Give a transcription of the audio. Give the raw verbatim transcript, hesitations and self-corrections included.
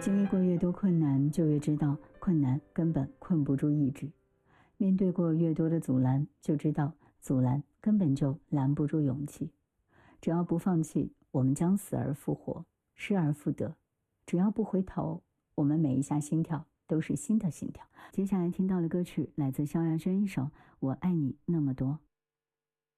经历过越多困难，就越知道困难根本困不住意志；面对过越多的阻拦，就知道阻拦根本就拦不住勇气。只要不放弃，我们将死而复活，失而复得。只要不回头，我们每一下心跳都是新的心跳。接下来听到的歌曲来自萧亚轩一首《我爱你那么多》。